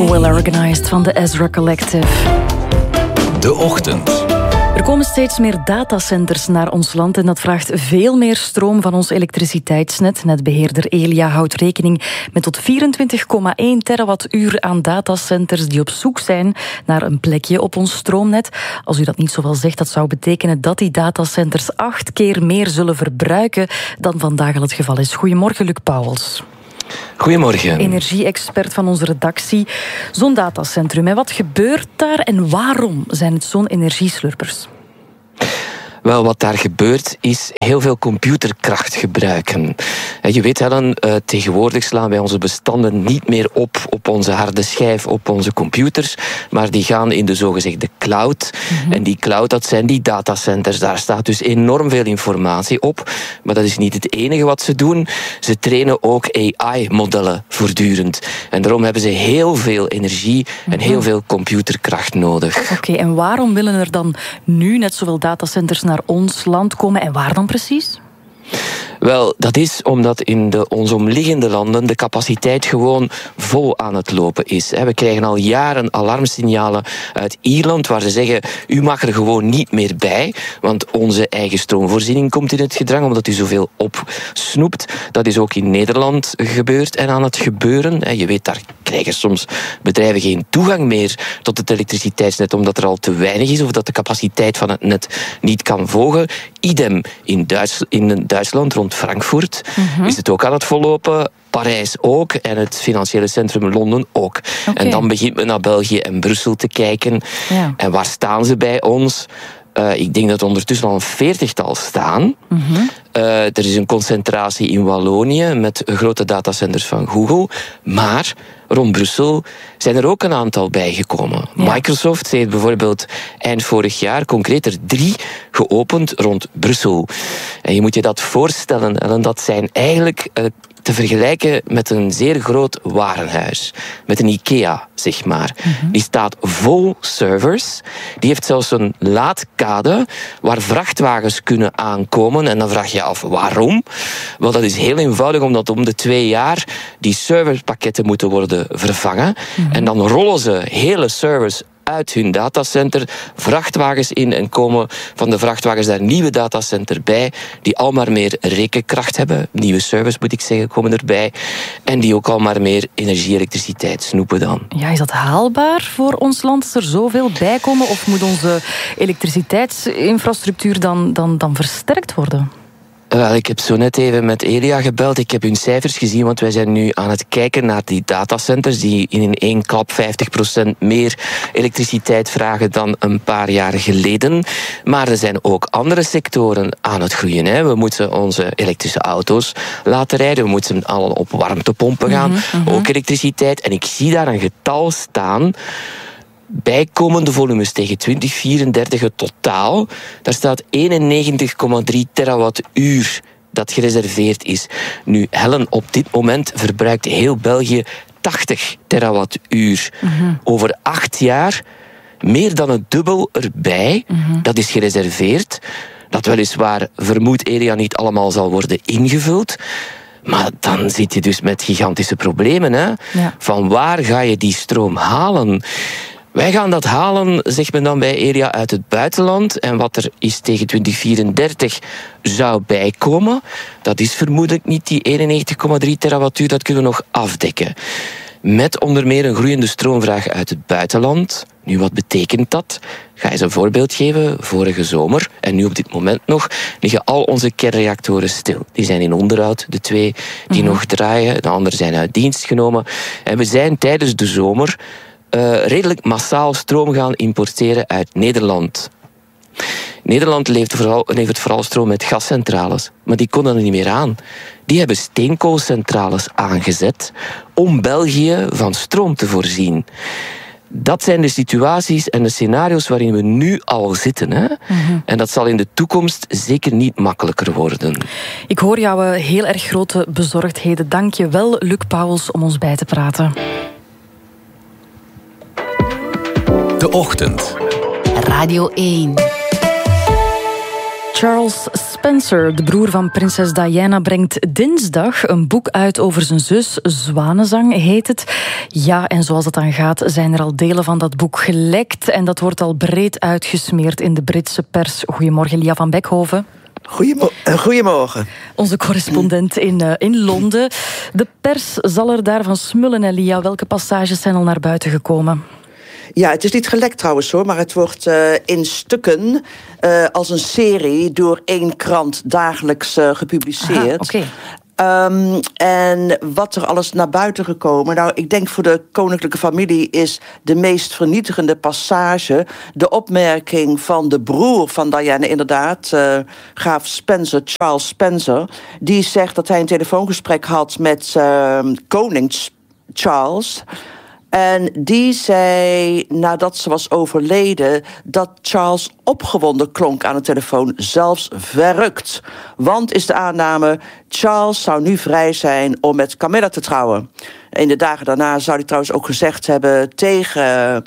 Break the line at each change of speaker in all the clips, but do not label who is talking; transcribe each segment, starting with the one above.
Well Organized van de Ezra Collective.
De Ochtend.
Er komen steeds meer datacenters naar ons land en dat vraagt veel meer stroom van ons elektriciteitsnet. Netbeheerder Elia houdt rekening met tot 24,1 terawattuur aan datacenters die op zoek zijn naar een plekje op ons stroomnet. Als u dat niet zoveel zegt, dat zou betekenen dat die datacenters 8 keer meer zullen verbruiken dan vandaag al het geval is. Goedemorgen, Luc Pauwels.
Goedemorgen.
Energie-expert van onze redactie. Zo'n datacentrum, wat gebeurt daar en waarom zijn het zo'n energieslurpers?
Wel, wat daar gebeurt is heel veel computerkracht gebruiken. Je weet, Helen, tegenwoordig slaan wij onze bestanden niet meer op onze harde schijf, op onze computers, maar die gaan in de zogezegde cloud. En die cloud, dat zijn die datacenters. Daar staat dus enorm veel informatie op. Maar dat is niet het enige wat ze doen. Ze trainen ook AI-modellen voortdurend. En daarom hebben ze heel veel energie en heel veel computerkracht nodig.
Oké, en waarom willen er dan nu net zoveel datacenters naar ons land komen en waar dan precies?
Wel, dat is omdat in onze omliggende landen de capaciteit gewoon vol aan het lopen is. We krijgen al jaren alarmsignalen uit Ierland waar ze zeggen, u mag er gewoon niet meer bij, want onze eigen stroomvoorziening komt in het gedrang omdat u zoveel opsnoept. Dat is ook in Nederland gebeurd en aan het gebeuren. Je weet, daar krijgen soms bedrijven geen toegang meer tot het elektriciteitsnet omdat er al te weinig is of dat de capaciteit van het net niet kan volgen. Idem in Duitsland, rond Frankfurt, is het ook aan het vollopen. Parijs ook en het financiële centrum Londen ook. En dan begint men naar België en Brussel te kijken. Ja. En waar staan ze bij ons? Ik denk dat er ondertussen al een 40-tal staan. Er is een concentratie in Wallonië met grote datacenters van Google. Maar rond Brussel zijn er ook een aantal bijgekomen. Ja. Microsoft heeft bijvoorbeeld eind vorig jaar concreet 3 geopend rond Brussel. En je moet je dat voorstellen, en dat zijn eigenlijk te vergelijken met een zeer groot warenhuis. Met een IKEA, zeg maar. Die staat vol servers. Die heeft zelfs een laadkade waar vrachtwagens kunnen aankomen. En dan vraag je je af, waarom? Wel, dat is heel eenvoudig, omdat om de 2 jaar die serverpakketten moeten worden vervangen. En dan rollen ze hele servers uit hun datacenter, vrachtwagens in en komen van de vrachtwagens daar een nieuwe datacenter bij, die al maar meer rekenkracht hebben, nieuwe servers moet ik zeggen, komen erbij, en die ook al maar meer energie, elektriciteit snoepen dan.
Ja, is dat haalbaar voor ons land, dat er zoveel bij komen, of moet onze elektriciteitsinfrastructuur dan versterkt worden?
Wel, ik heb zo net even met Elia gebeld. Ik heb hun cijfers gezien, want wij zijn nu aan het kijken naar die datacenters die in één klap 50% meer elektriciteit vragen dan een paar jaar geleden. Maar er zijn ook andere sectoren aan het groeien. We moeten onze elektrische auto's laten rijden. We moeten al op warmtepompen gaan. Ook elektriciteit. En ik zie daar een getal staan. Bijkomende volumes tegen 2034 het totaal. Daar staat 91,3 terawattuur dat gereserveerd is. Nu, Helen, op dit moment verbruikt heel België 80 terawattuur. Over 8 jaar meer dan het dubbel erbij. Dat is gereserveerd. Dat weliswaar, vermoedt Elia, niet allemaal zal worden ingevuld. Maar dan zit je dus met gigantische problemen. Hè? Ja. Van waar ga je die stroom halen? Wij gaan dat halen, zegt men dan bij Elia, uit het buitenland. En wat er is tegen 2034 zou bijkomen, dat is vermoedelijk niet die 91,3 terawattuur, dat kunnen we nog afdekken. Met onder meer een groeiende stroomvraag uit het buitenland. Nu, wat betekent dat? Ik ga eens een voorbeeld geven. Vorige zomer, en nu op dit moment nog, liggen al onze kernreactoren stil. Die zijn in onderhoud, de 2 die nog draaien, de andere zijn uit dienst genomen. En we zijn tijdens de zomer redelijk massaal stroom gaan importeren uit Nederland. Nederland levert vooral stroom met gascentrales, maar die konden er niet meer aan. Die hebben steenkoolcentrales aangezet om België van stroom te voorzien. Dat zijn de situaties en de scenario's waarin we nu al zitten. Hè? En dat zal in de toekomst zeker niet makkelijker worden.
Ik hoor jouw heel erg grote bezorgdheden. Dank je wel, Luc Pauwels, om ons bij te praten.
De Ochtend.
Radio 1.
Charles Spencer, de broer van prinses Diana, brengt dinsdag een boek uit over zijn zus. Zwanenzang heet het. Ja, en zoals het dan gaat, zijn er al delen van dat boek gelekt. En dat wordt al breed uitgesmeerd in de Britse pers. Goedemorgen, Lia van Beckhoven.
Goedemorgen.
Onze correspondent in Londen. De pers zal er daarvan smullen, Lia. Welke passages zijn al naar buiten gekomen?
Ja, het is niet gelekt trouwens hoor, maar het wordt in stukken als een serie door 1 krant dagelijks gepubliceerd.
Oké.
En wat er alles naar buiten gekomen. Nou, ik denk voor de koninklijke familie is de meest vernietigende passage de opmerking van de broer van Diana, inderdaad, graaf Spencer, Charles Spencer. Die zegt dat hij een telefoongesprek had met koning Charles. En die zei, nadat ze was overleden, dat Charles opgewonden klonk aan de telefoon, zelfs verrukt. Want is de aanname, Charles zou nu vrij zijn om met Camilla te trouwen. In de dagen daarna zou hij trouwens ook gezegd hebben tegen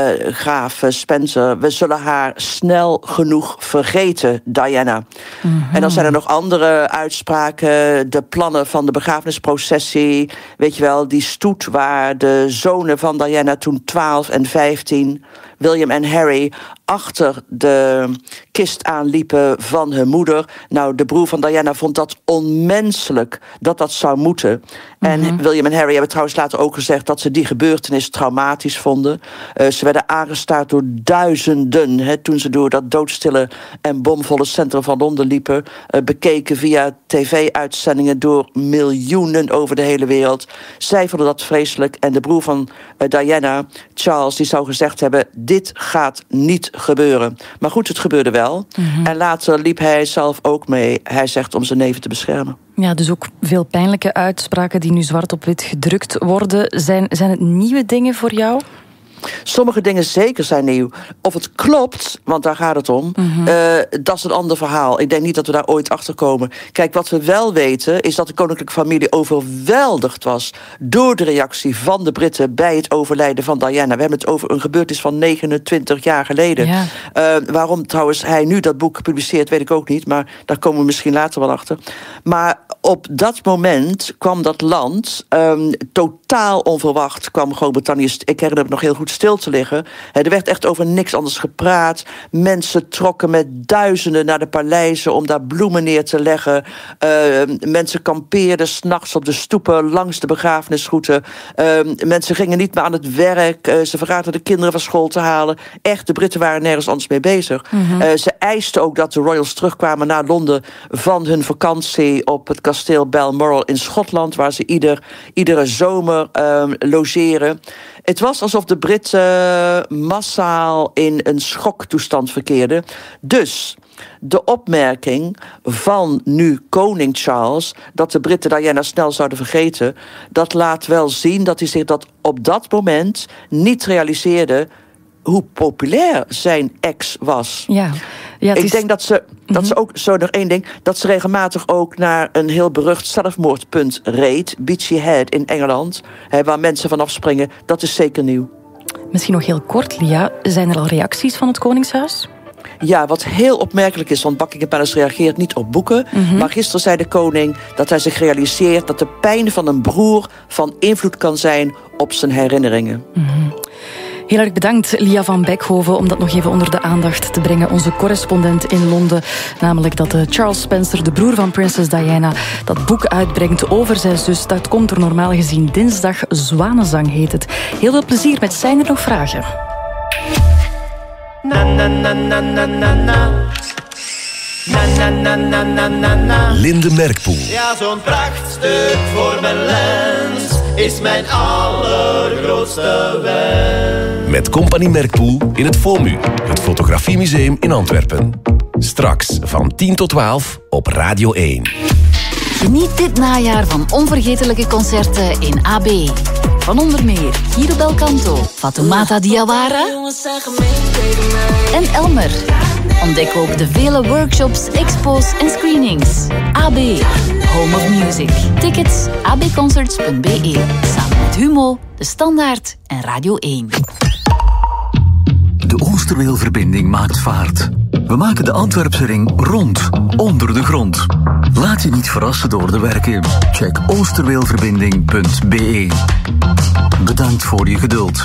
graaf Spencer, we zullen haar snel genoeg vergeten, Diana. Mm-hmm. En dan zijn er nog andere uitspraken, de plannen van de begrafenisprocessie, weet je wel, die stoet waar de zonen van Diana, toen 12 en 15, William en Harry, achter de kist aanliepen van hun moeder. Nou, de broer van Diana vond dat onmenselijk dat dat zou moeten. Mm-hmm. En William en Harry hebben trouwens later ook gezegd dat ze die gebeurtenis traumatisch vonden. Ze werden aangestaard door duizenden, toen ze door dat doodstille en bomvolle centrum van Londen liepen. Bekeken via tv-uitzendingen door miljoenen over de hele wereld. Zij vonden dat vreselijk. En de broer van Diana, Charles, die zou gezegd hebben, dit gaat niet gebeuren. Maar goed, het gebeurde wel. Mm-hmm. En later liep hij zelf ook mee. Hij zegt om zijn neven te beschermen.
Ja, dus ook veel pijnlijke uitspraken die nu zwart op wit gedrukt worden. Zijn het nieuwe dingen voor jou?
Sommige dingen zeker zijn nieuw. Of het klopt, want daar gaat het om, dat is een ander verhaal. Ik denk niet dat we daar ooit achter komen. Kijk, wat we wel weten is dat de koninklijke familie overweldigd was door de reactie van de Britten bij het overlijden van Diana. We hebben het over een gebeurtenis van 29 jaar geleden. Ja. Waarom trouwens hij nu dat boek publiceert, weet ik ook niet, maar daar komen we misschien later wel achter. Maar op dat moment kwam dat land totaal onverwacht, kwam Groot-Brittannië, ik herinner me nog heel goed, stil te liggen. Er werd echt over niks anders gepraat. Mensen trokken met duizenden naar de paleizen om daar bloemen neer te leggen. Mensen kampeerden 's nachts op de stoepen langs de begrafenisroute. Mensen gingen niet meer aan het werk. Ze vergaten de kinderen van school te halen. Echt, de Britten waren nergens anders mee bezig. Mm-hmm. Ze eisten ook dat de royals terugkwamen naar Londen van hun vakantie op het kasteel Balmoral in Schotland, waar ze iedere zomer logeren. Het was alsof de Britten massaal in een schoktoestand verkeerden. Dus de opmerking van nu koning Charles dat de Britten Diana snel zouden vergeten, dat laat wel zien dat hij zich dat op dat moment niet realiseerde hoe populair zijn ex was.
Ja,
ik denk dat ze ook, zo nog één ding, dat ze regelmatig ook naar een heel berucht zelfmoordpunt reed, Beachy Head in Engeland, waar mensen vanaf springen. Dat is zeker nieuw.
Misschien nog heel kort, Lia. Zijn er al reacties van het Koningshuis?
Ja, wat heel opmerkelijk is, want Buckingham Palace reageert niet op boeken. Mm-hmm. Maar gisteren zei de koning dat hij zich realiseert dat de pijn van een broer van invloed kan zijn op zijn herinneringen.
Mm-hmm. Heel erg bedankt, Lia van Beckhoven, om dat nog even onder de aandacht te brengen. Onze correspondent in Londen, namelijk dat Charles Spencer, de broer van prinses Diana, dat boek uitbrengt over zijn zus. Dat komt er normaal gezien dinsdag. Zwanenzang heet het. Heel veel plezier met Zijn er nog vragen?
Na na na na na na na. Na na na na na na na.
Linde Merkpoel.
Ja, zo'n prachtstuk voor mijn lens is mijn allergrootste wens.
Met Compagnie Merkpoel in het FOMU, het Fotografiemuseum in Antwerpen. Straks van 10 tot 12 op Radio 1.
Geniet dit najaar van onvergetelijke concerten in AB. Van onder meer Guido Belcanto, Fatoumata Diawara en Elmer. Ontdek ook de vele workshops, expo's en screenings. AB, Home of Music. Tickets abconcerts.be. Samen met Humo, De Standaard en Radio 1.
De Oosterweelverbinding maakt vaart. We maken de Antwerpse ring rond, onder de grond. Laat je niet verrassen door de werken. Check oosterweelverbinding.be. Bedankt voor je geduld.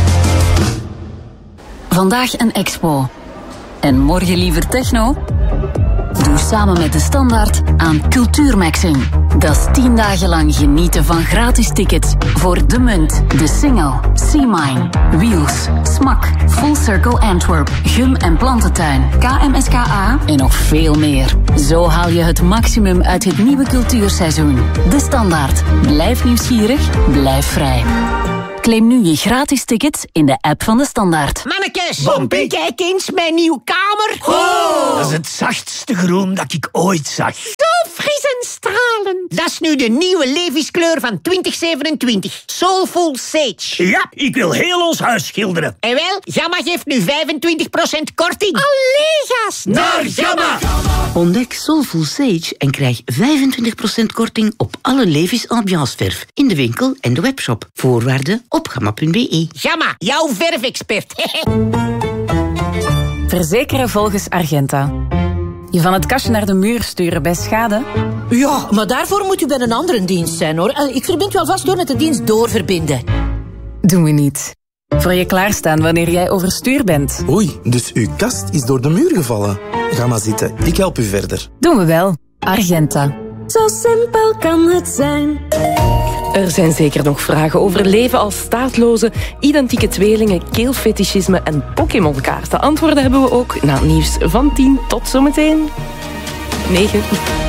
Vandaag een expo. En morgen liever techno? Doe samen met De Standaard aan Cultuurmaxing. Dat is 10 dagen lang genieten van gratis tickets voor De Munt, De Single, C-Mine, Wheels, Smak, Full Circle Antwerp, Gum en Plantentuin, KMSKA en nog veel meer. Zo haal je het maximum uit het nieuwe cultuurseizoen. De Standaard. Blijf nieuwsgierig, blijf vrij. Claim nu je gratis tickets in de app van De Standaard.
Mannekes, Bompie, kijk eens, mijn nieuwe kamer. Oh, dat is het zachtste groen dat ik ooit zag. Zo fris en stralend. Dat is nu de nieuwe Levi's-kleur van 2027. Soulful Sage. Ja, ik wil heel ons huis schilderen. En wel, Gamma geeft nu 25% korting. Allee, gast. Naar Gamma.
Ontdek Soulful Sage en krijg 25% korting op alle Levi's ambianceverf. In de winkel en de webshop. Voorwaarden op gamma.be.
Gamma, jouw verfexpert.
Verzekeren volgens Argenta. Je van het kastje naar de muur sturen bij schade?
Ja, maar daarvoor moet u bij een andere dienst zijn, hoor. Ik verbind u alvast door met de dienst doorverbinden.
Doen we niet. Voor je klaarstaan wanneer jij overstuur bent.
Oei, dus uw kast is door de muur gevallen. Ga maar zitten, ik help u verder.
Doen we wel. Argenta.
Zo simpel kan het zijn.
Er zijn zeker nog vragen over leven als staatloze, identieke tweelingen, keelfetischisme en Pokémon-kaarten. Antwoorden hebben we ook na het nieuws van 10. Tot zometeen. 9.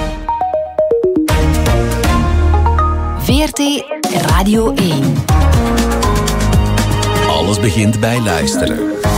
VRT Radio 1.
Alles begint bij luisteren.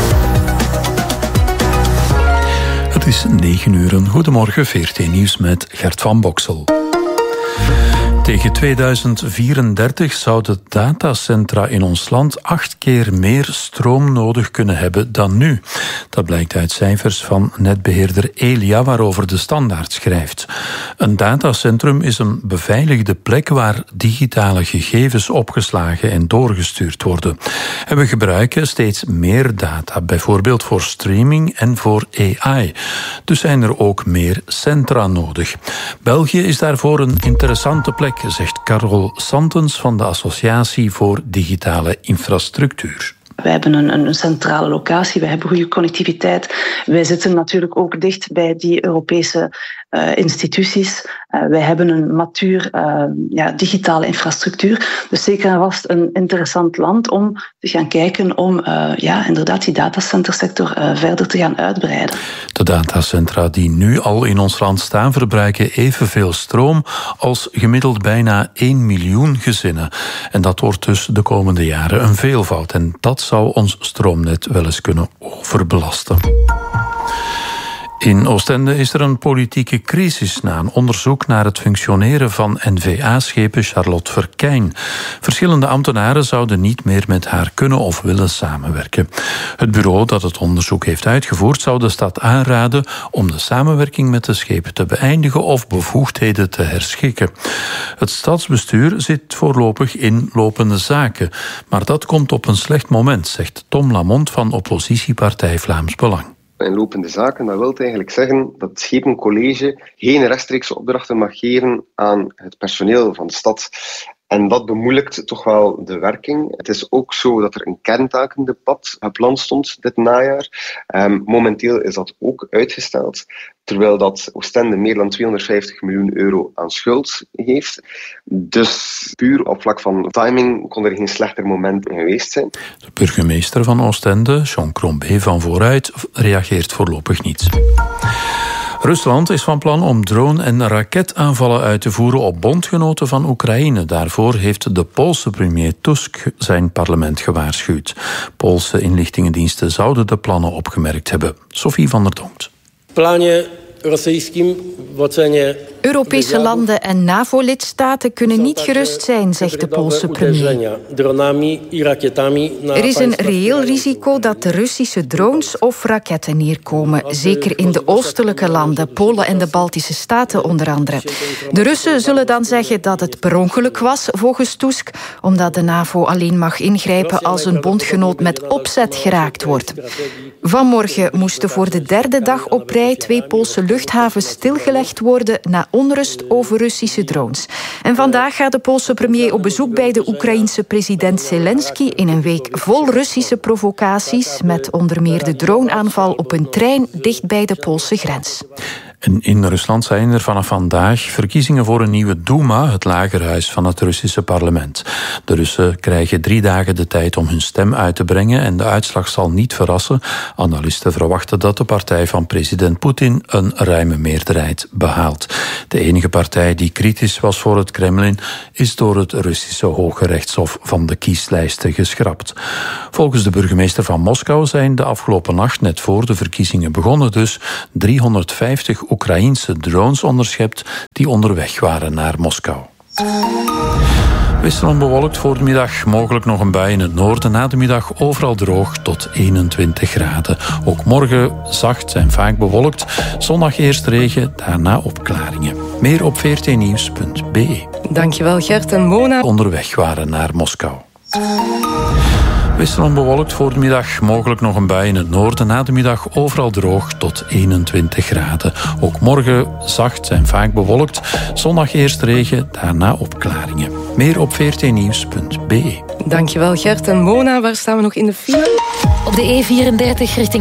Het is 9 uur. Goedemorgen, VRT Nieuws met Gert van Boksel. Tegen 2034 zouden datacentra in ons land 8 keer meer stroom nodig kunnen hebben dan nu. Dat blijkt uit cijfers van netbeheerder Elia, waarover De Standaard schrijft. Een datacentrum is een beveiligde plek waar digitale gegevens opgeslagen en doorgestuurd worden. En we gebruiken steeds meer data, bijvoorbeeld voor streaming en voor AI. Dus zijn er ook meer centra nodig. België is daarvoor een interessante plek, zegt Carol Santens van de Associatie voor Digitale Infrastructuur.
Wij hebben een centrale locatie, wij hebben goede connectiviteit. Wij zitten natuurlijk ook dicht bij die Europese instituties. Wij hebben een matuur digitale infrastructuur. Dus zeker en vast een interessant land om te gaan kijken om inderdaad die datacentersector verder te gaan uitbreiden.
De datacentra die nu al in ons land staan verbruiken evenveel stroom als gemiddeld bijna 1 miljoen gezinnen. En dat wordt dus de komende jaren een veelvoud. En dat zou ons stroomnet wel eens kunnen overbelasten. In Oostende is er een politieke crisis na een onderzoek naar het functioneren van N-VA-schepen Charlotte Verkijn. Verschillende ambtenaren zouden niet meer met haar kunnen of willen samenwerken. Het bureau dat het onderzoek heeft uitgevoerd zou de stad aanraden om de samenwerking met de schepen te beëindigen of bevoegdheden te herschikken. Het stadsbestuur zit voorlopig in lopende zaken, maar dat komt op een slecht moment, zegt Tom Lamont van oppositiepartij Vlaams Belang.
In lopende zaken, dat wil eigenlijk zeggen dat het Schepencollege geen rechtstreekse opdrachten mag geven aan het personeel van de stad. En dat bemoeilijkt toch wel de werking. Het is ook zo dat er een kerntakendebat gepland stond dit najaar. Momenteel is dat ook uitgesteld, terwijl dat Oostende meer dan 250 miljoen euro aan schuld heeft. Dus puur op vlak van timing kon er geen slechter moment in geweest zijn.
De burgemeester van Oostende, Jean Crombé van Vooruit, reageert voorlopig niet. Rusland is van plan om drone- en raketaanvallen uit te voeren op bondgenoten van Oekraïne. Daarvoor heeft de Poolse premier Tusk zijn parlement gewaarschuwd. Poolse inlichtingendiensten zouden de plannen opgemerkt hebben. Sophie van der Donkt.
W planie Europese landen en NAVO-lidstaten kunnen niet gerust zijn, zegt de Poolse premier. Er is een reëel risico dat de Russische drones of raketten neerkomen. Zeker in de oostelijke landen, Polen en de Baltische Staten onder andere. De Russen zullen dan zeggen dat het per ongeluk was, volgens Tusk, omdat de NAVO alleen mag ingrijpen als een bondgenoot met opzet geraakt wordt. Vanmorgen moesten voor de derde dag op rij 2 Poolse luchthavens stilgelegd worden na onrust over Russische drones. En vandaag gaat de Poolse premier op bezoek bij de Oekraïense president Zelensky in een week vol Russische provocaties met onder meer de droneaanval op een trein dicht bij de Poolse grens.
En in Rusland zijn er vanaf vandaag verkiezingen voor een nieuwe Duma, het lagerhuis van het Russische parlement. De Russen krijgen 3 dagen de tijd om hun stem uit te brengen en de uitslag zal niet verrassen. Analisten verwachten dat de partij van president Poetin een ruime meerderheid behaalt. De enige partij die kritisch was voor het Kremlin is door het Russische Hoge Rechtshof van de kieslijsten geschrapt. Volgens de burgemeester van Moskou zijn de afgelopen nacht, net voor de verkiezingen begonnen, dus 350 Oekraïense drones onderschept die onderweg waren naar Moskou. Wisselend bewolkt voor de middag, mogelijk nog een bui in het noorden. Na de middag overal droog tot 21 graden. Ook morgen zacht en vaak bewolkt. Zondag eerst regen, daarna opklaringen. Meer op vrtnieuws.be.
Dankjewel Gert en Mona.
Onderweg waren naar Moskou. Wisselend bewolkt voor de middag, mogelijk nog een bui in het noorden. Na de middag overal droog tot 21 graden. Ook morgen zacht en vaak bewolkt. Zondag eerst regen, daarna opklaringen. Meer op vrtnieuws.be.
Dankjewel Gert en Mona. Waar staan we nog in de file?
Op de E34 richting